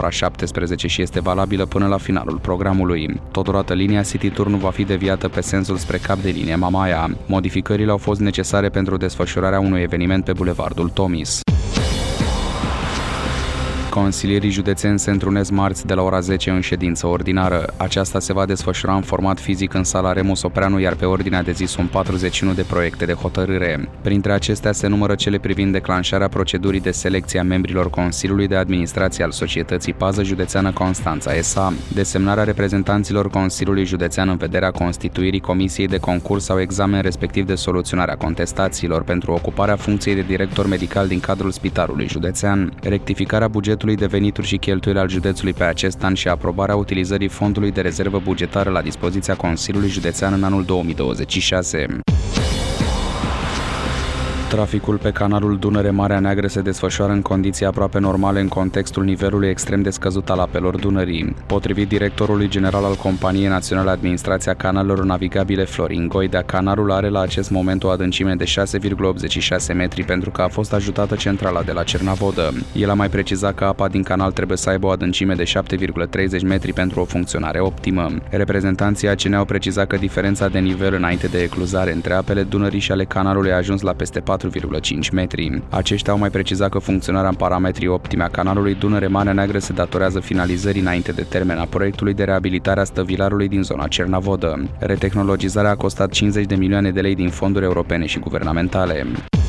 ora 17 și este valabilă până la finalul programului. Totodată, linia City Tour nu va fi deviată pe sensul spre cap de linie Mamaia. Modificările au fost necesare pentru desfășurarea unui eveniment pe bulevardul Tomis. Consilierii județeni se întrunesc marți de la ora 10 în ședință ordinară. Aceasta se va desfășura în format fizic în sala Remus Opreanu, iar pe ordinea de zi sunt 41 de proiecte de hotărâre. Printre acestea se numără cele privind declanșarea procedurii de selecție a membrilor Consiliului de Administrație al Societății Pază Județeană Constanța S.A., desemnarea reprezentanților Consiliului Județean în vederea constituirii comisiei de concurs sau examen, respectiv de soluționarea contestațiilor pentru ocuparea funcției de director medical din cadrul Spitalului Județean, rectificarea bugetului de venituri și cheltuieli al județului pe acest an și aprobarea utilizării fondului de rezervă bugetară la dispoziția Consiliului Județean în anul 2026. Traficul pe canalul Dunăre-Marea Neagră se desfășoară în condiții aproape normale în contextul nivelului extrem de scăzut al apelor Dunării. Potrivit directorului general al Companiei Naționale Administrația Canalelor Navigabile Florin Goidea, canalul are la acest moment o adâncime de 6,86 metri pentru că a fost ajutată centrala de la Cernavodă. El a mai precizat că apa din canal trebuie să aibă o adâncime de 7,30 metri pentru o funcționare optimă. Reprezentanții ACN au precizat că diferența de nivel înainte de ecluzare între apele Dunării și ale canalului a ajuns la peste 4,5 metri. Aceștia au mai precizat că funcționarea în parametrii optime a canalului Dunăre-Marea Neagră se datorează finalizării înainte de termen a proiectului de reabilitare a stăvilarului din zona Cernavodă. Retehnologizarea a costat 50 de milioane de lei din fonduri europene și guvernamentale.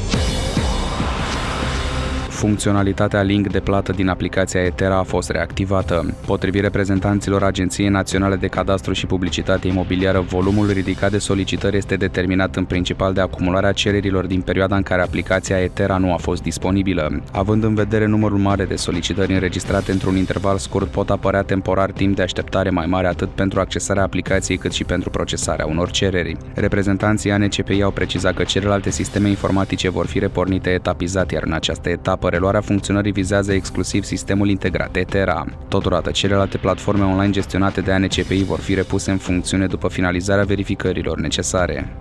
Funcționalitatea link de plată din aplicația Etera a fost reactivată. Potrivit reprezentanților Agenției Naționale de Cadastru și Publicitate Imobiliară, volumul ridicat de solicitări este determinat în principal de acumularea cererilor din perioada în care aplicația Etera nu a fost disponibilă. Având în vedere numărul mare de solicitări înregistrate într-un interval scurt, pot apărea temporar timp de așteptare mai mare atât pentru accesarea aplicației cât și pentru procesarea unor cereri. Reprezentanții ANCPI au precizat că celelalte sisteme informatice vor fi repornite etapizat, iar în această etapă reluarea funcționării vizează exclusiv sistemul integrat Etera. Totodată, celelalte platforme online gestionate de ANCPI vor fi repuse în funcțiune după finalizarea verificărilor necesare.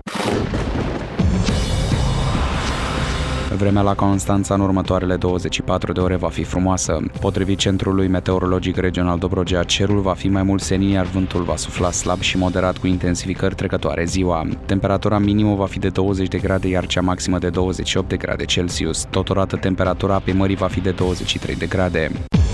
Vremea la Constanța în următoarele 24 de ore va fi frumoasă. Potrivit Centrului Meteorologic Regional Dobrogea, cerul va fi mai mult senin, iar vântul va sufla slab și moderat cu intensificări trecătoare ziua. Temperatura minimă va fi de 20 de grade, iar cea maximă de 28 de grade Celsius. Totodată, temperatura apei mării va fi de 23 de grade.